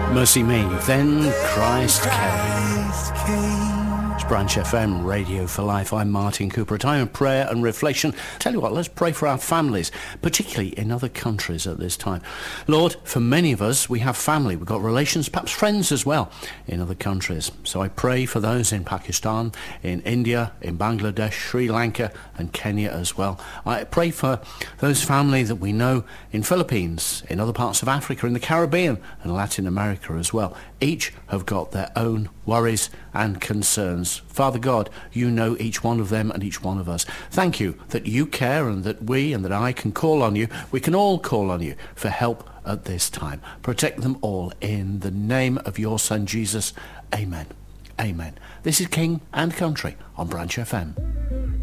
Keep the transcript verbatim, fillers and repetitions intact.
Mercy Me, then Christ came. It's Branch F M, Radio for Life. I'm Martin Cooper. A time of prayer and reflection. Tell you what, let's pray for our families, particularly in other countries at this time. Lord, for many of us, we have family. We've got relations, perhaps friends as well, in other countries. So I pray for those in Pakistan, in India, in Bangladesh, Sri Lanka, and Kenya as well. I pray for those family that we know in Philippines, in other parts of Africa, in the Caribbean, and Latin America as well. Each have got their own worries and concerns. Father God, you know each one of them and each one of us. Thank you that you care and that we and that I can call on you. We can all call on you for help at this time. Protect them all in the name of your Son Jesus. Amen. Amen. This is King and Country on Branch F M.